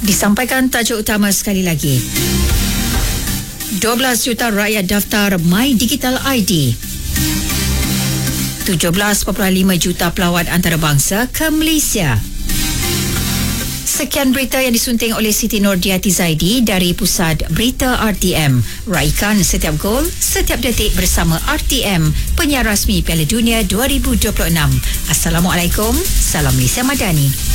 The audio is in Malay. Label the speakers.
Speaker 1: Disampaikan tajuk utama sekali lagi. 12 juta rakyat daftar My Digital ID. 17.5 juta pelawat antarabangsa ke Malaysia. Sekian berita yang disunting oleh Siti Nordiati Zaidi dari Pusat Berita RTM. Raikan setiap gol, setiap detik bersama RTM, penyiar rasmi Piala Dunia 2026. Assalamualaikum, salam Malaysia Madani.